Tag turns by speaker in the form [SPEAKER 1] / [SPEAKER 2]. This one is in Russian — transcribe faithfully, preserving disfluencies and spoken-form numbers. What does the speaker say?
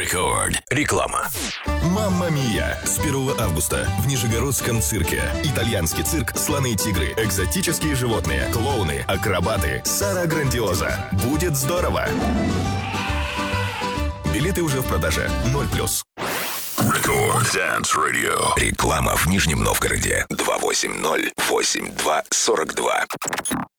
[SPEAKER 1] Рекорд. Реклама.
[SPEAKER 2] Мамма Мия! С первого августа в Нижегородском цирке. Итальянский цирк, слоны и тигры, экзотические животные, клоуны, акробаты, Сара Грандиоза. Будет здорово! Билеты уже в продаже. ноль плюс.
[SPEAKER 1] Рекорд Dance Radio. Реклама в Нижнем Новгороде. два восемь ноль восемь два сорок два.